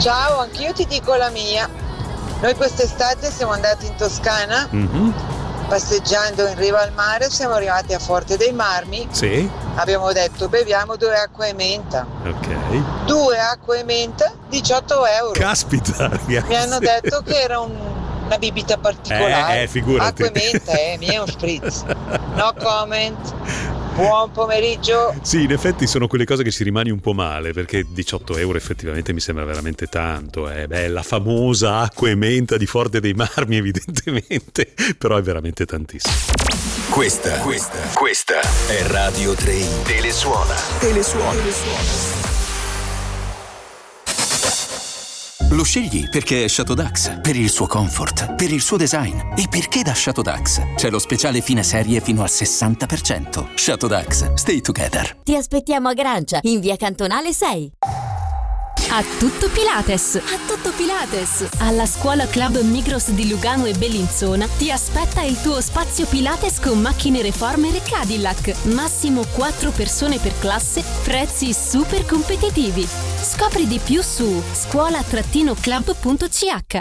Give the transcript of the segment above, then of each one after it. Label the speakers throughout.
Speaker 1: Ciao, anch'io ti dico la mia. Noi quest'estate siamo andati in Toscana, passeggiando in riva al mare, siamo arrivati a Forte dei Marmi.
Speaker 2: Sì.
Speaker 1: Abbiamo detto beviamo 2 acque e menta.
Speaker 2: Ok.
Speaker 1: 2 acque e menta, 18 euro.
Speaker 2: Caspita, ragazzi.
Speaker 1: Mi hanno detto che era una bibita particolare.
Speaker 2: Figurati.
Speaker 1: Acqua e menta, mia è un spritz. No comment. Buon pomeriggio.
Speaker 2: Sì, in effetti sono quelle cose che ci rimani un po' male, perché 18 euro effettivamente mi sembra veramente tanto. La famosa acqua e menta di Forte dei Marmi, evidentemente, però è veramente tantissimo.
Speaker 3: Questa è Radio 3 Telesuona. Lo scegli perché è Chateau Dax, per il suo comfort, per il suo design e perché da Chateau Dax c'è lo speciale fine serie fino al 60%. Chateau Dax, stay together.
Speaker 4: Ti aspettiamo a Grancia, in via Cantonale 6.
Speaker 5: A tutto Pilates! Alla scuola Club Migros di Lugano e Bellinzona ti aspetta il tuo spazio Pilates con macchine Reformer e Cadillac. Massimo 4 persone per classe, prezzi super competitivi. Scopri di più su scuola-club.ch.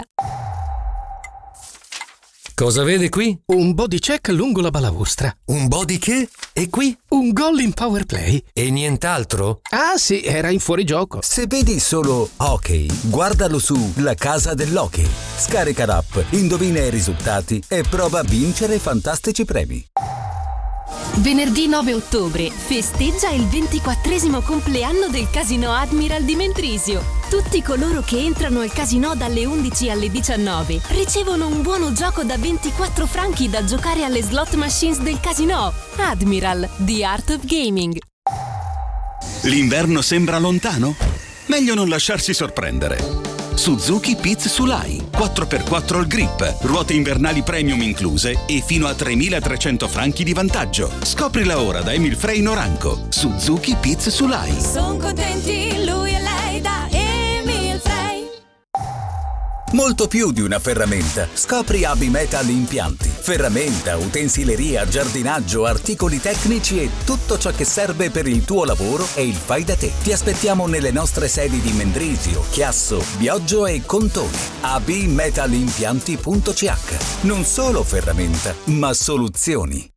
Speaker 6: Cosa vede qui?
Speaker 7: Un body check lungo la balaustra.
Speaker 6: Un body che? E qui?
Speaker 7: Un gol in power play.
Speaker 6: E nient'altro?
Speaker 7: Ah sì, era in fuorigioco.
Speaker 8: Se vedi solo hockey, guardalo su La Casa dell'Hockey. Scarica l'app, indovina i risultati e prova a vincere fantastici premi.
Speaker 5: Venerdì 9 ottobre festeggia il 24° compleanno del Casino Admiral di Mendrisio. Tutti coloro che entrano al casino dalle 11 alle 19 ricevono un buono gioco da 24 franchi da giocare alle slot machines del casino. Admiral, The Art of Gaming.
Speaker 3: L'inverno sembra lontano? Meglio non lasciarsi sorprendere. Suzuki Piz Sulai 4x4 all grip, ruote invernali premium incluse e fino a 3.300 franchi di vantaggio. Scoprila ora da Emil Frey Noranco. Suzuki Piz Sulai.
Speaker 9: Sono contenti lui e lei da Emil Frey.
Speaker 8: Molto più di una ferramenta. Scopri Abi Metal Impianti. Ferramenta, utensileria, giardinaggio, articoli tecnici e tutto ciò che serve per il tuo lavoro e il fai da te. Ti aspettiamo nelle nostre sedi di Mendrisio, Chiasso, Bioggio e Contone. abmetalimpianti.ch. Non solo ferramenta, ma soluzioni.